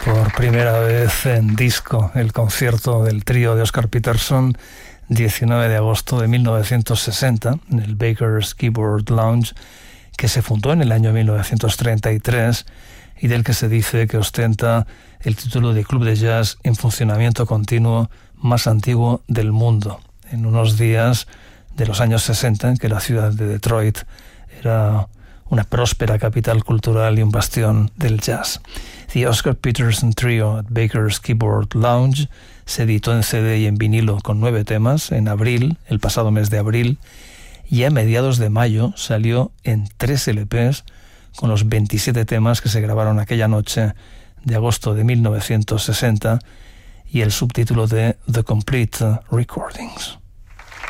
por primera vez en disco el concierto del trío de Oscar Peterson, 19 de agosto de 1960, en el Baker's Keyboard Lounge, que se fundó en el año 1933 y del que se dice que ostenta el título de club de jazz en funcionamiento continuo más antiguo del mundo, en unos días de los años 60 en que la ciudad de Detroit era una próspera capital cultural y un bastión del jazz. The Oscar Peterson Trio at Baker's Keyboard Lounge se editó en CD y en vinilo con 9 temas en abril, el pasado mes de abril, y a mediados de mayo salió en 3 LPs con los 27 temas que se grabaron aquella noche de agosto de 1960 y el subtítulo de The Complete Recordings.